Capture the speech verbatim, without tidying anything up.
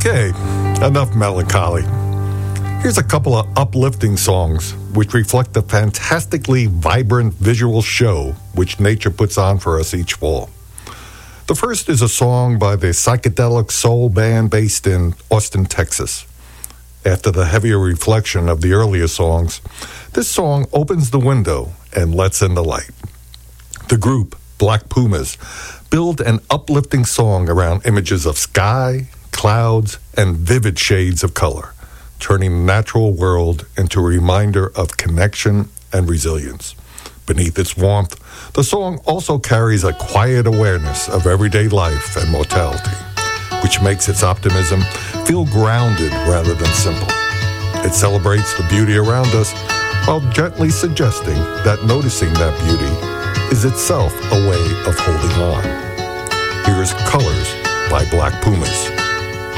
Okay, enough melancholy. Here's a couple of uplifting songs which reflect the fantastically vibrant visual show which nature puts on for us each fall. The first is a song by the psychedelic soul band based in Austin, Texas. After the heavier reflection of the earlier songs, this song opens the window and lets in the light. The group, Black Pumas, build an uplifting song around images of sky, clouds, and vivid shades of color, turning the natural world into a reminder of connection and resilience. Beneath its warmth, the song also carries a quiet awareness of everyday life and mortality, which makes its optimism feel grounded rather than simple. It celebrates the beauty around us while gently suggesting that noticing that beauty is itself a way of holding on. Here's Colors by Black Pumas.